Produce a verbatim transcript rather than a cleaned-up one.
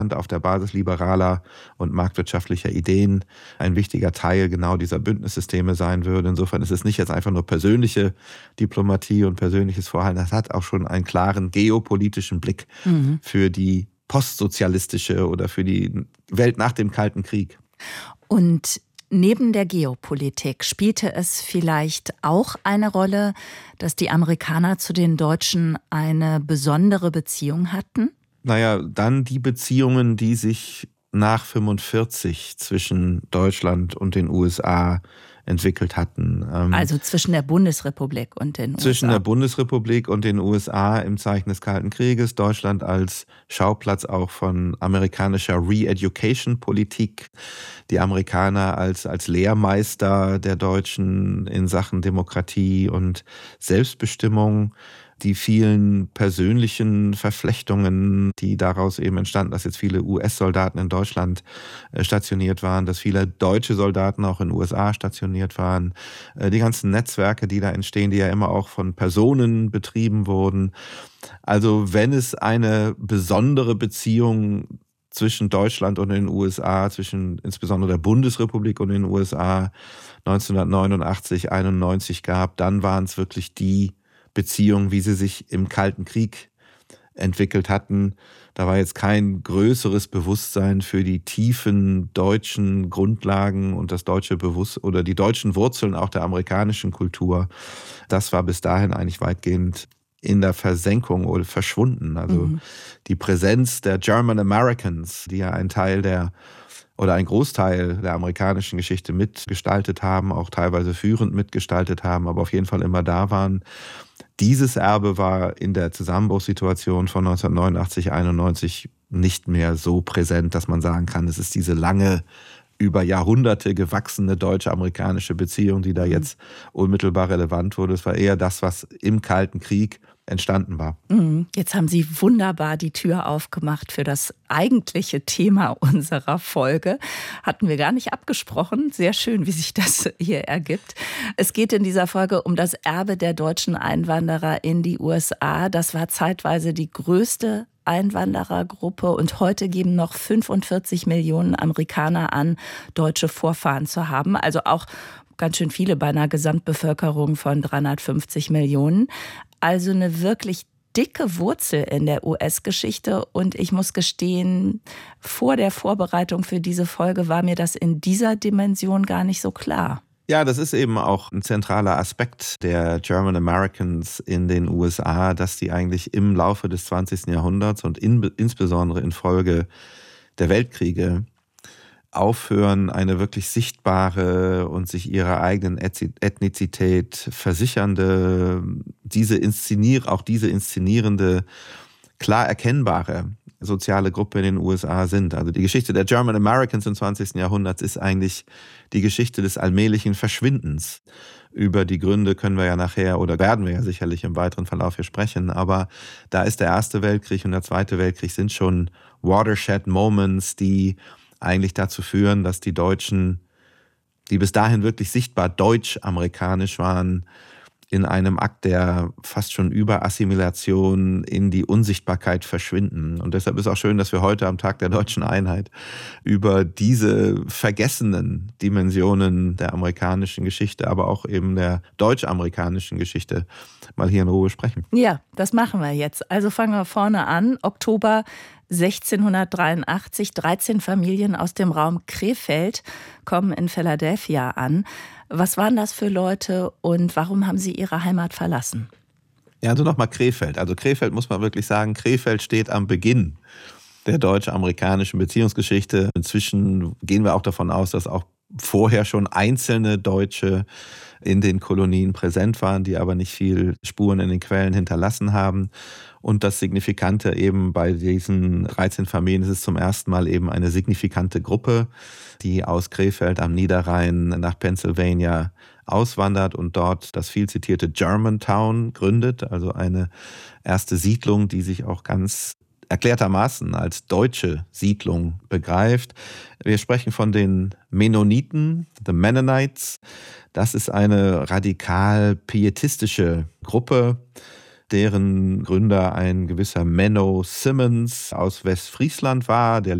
und auf der Basis liberaler und marktwirtschaftlicher Ideen ein wichtiger Teil genau dieser Bündnissysteme sein würde. Insofern ist es nicht jetzt einfach nur persönliche Diplomatie und persönliches Vorhalten, das hat auch schon einen klaren geopolitischen Blick mhm. für die postsozialistische oder für die Welt nach dem Kalten Krieg. Und neben der Geopolitik spielte es vielleicht auch eine Rolle, dass die Amerikaner zu den Deutschen eine besondere Beziehung hatten? Naja, dann die Beziehungen, die sich nach fünfundvierzig zwischen Deutschland und den U S A entwickelt hatten. Also zwischen der Bundesrepublik und den U S A? Zwischen der Bundesrepublik und den U S A im Zeichen des Kalten Krieges. Deutschland als Schauplatz auch von amerikanischer Re-Education-Politik. Die Amerikaner als, als Lehrmeister der Deutschen in Sachen Demokratie und Selbstbestimmung. Die vielen persönlichen Verflechtungen, die daraus eben entstanden, dass jetzt viele U S-Soldaten in Deutschland stationiert waren, dass viele deutsche Soldaten auch in den U S A stationiert waren. Die ganzen Netzwerke, die da entstehen, die ja immer auch von Personen betrieben wurden. Also wenn es eine besondere Beziehung zwischen Deutschland und den U S A, zwischen insbesondere der Bundesrepublik und den U S A neunzehnhundertneunundachtzig, einundneunzig gab, dann waren es wirklich die Beziehungen, wie sie sich im Kalten Krieg entwickelt hatten. Da war jetzt kein größeres Bewusstsein für die tiefen deutschen Grundlagen und das deutsche Bewusstsein oder die deutschen Wurzeln auch der amerikanischen Kultur. Das war bis dahin eigentlich weitgehend in der Versenkung oder verschwunden. Also mhm. die Präsenz der German Americans, die ja ein Teil der oder ein Großteil der amerikanischen Geschichte mitgestaltet haben, auch teilweise führend mitgestaltet haben, aber auf jeden Fall immer da waren. Dieses Erbe war in der Zusammenbruchssituation von neunzehnhundertneunundachtzig, einundneunzig nicht mehr so präsent, dass man sagen kann, es ist diese lange, über Jahrhunderte gewachsene deutsche-amerikanische Beziehung, die da jetzt unmittelbar relevant wurde. Es war eher das, was im Kalten Krieg entstanden war. Jetzt haben Sie wunderbar die Tür aufgemacht für das eigentliche Thema unserer Folge. Hatten wir gar nicht abgesprochen. Sehr schön, wie sich das hier ergibt. Es geht in dieser Folge um das Erbe der deutschen Einwanderer in die U S A. Das war zeitweise die größte Einwanderergruppe und heute geben noch fünfundvierzig Millionen Amerikaner an, deutsche Vorfahren zu haben. Also auch ganz schön viele bei einer Gesamtbevölkerung von dreihundertfünfzig Millionen. Also eine wirklich dicke Wurzel in der U S-Geschichte. Und ich muss gestehen, vor der Vorbereitung für diese Folge war mir das in dieser Dimension gar nicht so klar. Ja, das ist eben auch ein zentraler Aspekt der German Americans in den U S A, dass die eigentlich im Laufe des zwanzigsten Jahrhunderts und in, insbesondere infolge der Weltkriege aufhören, eine wirklich sichtbare und sich ihrer eigenen Ethnizität versichernde, diese inszenier, auch diese inszenierende, klar erkennbare soziale Gruppe in den U S A sind. Also die Geschichte der German Americans im zwanzigsten Jahrhundert ist eigentlich die Geschichte des allmählichen Verschwindens. Über die Gründe können wir ja nachher oder werden wir ja sicherlich im weiteren Verlauf hier sprechen. Aber da ist der Erste Weltkrieg und der Zweite Weltkrieg sind schon Watershed Moments, die eigentlich dazu führen, dass die Deutschen, die bis dahin wirklich sichtbar deutsch-amerikanisch waren, in einem Akt der fast schon Überassimilation in die Unsichtbarkeit verschwinden. Und deshalb ist auch schön, dass wir heute am Tag der deutschen Einheit über diese vergessenen Dimensionen der amerikanischen Geschichte, aber auch eben der deutsch-amerikanischen Geschichte mal hier in Ruhe sprechen. Ja, das machen wir jetzt. Also fangen wir vorne an. Oktober sechzehnhundertdreiundachtzig, dreizehn Familien aus dem Raum Krefeld kommen in Philadelphia an. Was waren das für Leute und warum haben sie ihre Heimat verlassen? Ja, also nochmal Krefeld. Also Krefeld muss man wirklich sagen, Krefeld steht am Beginn der deutsch-amerikanischen Beziehungsgeschichte. Inzwischen gehen wir auch davon aus, dass auch vorher schon einzelne Deutsche in den Kolonien präsent waren, die aber nicht viel Spuren in den Quellen hinterlassen haben. Und das Signifikante eben bei diesen dreizehn Familien ist es zum ersten Mal eben eine signifikante Gruppe, die aus Krefeld am Niederrhein nach Pennsylvania auswandert und dort das viel zitierte Germantown gründet, also eine erste Siedlung, die sich auch ganz erklärtermaßen als deutsche Siedlung begreift. Wir sprechen von den Mennoniten, the Mennonites. Das ist eine radikal pietistische Gruppe, deren Gründer ein gewisser Menno Simons aus Westfriesland war, der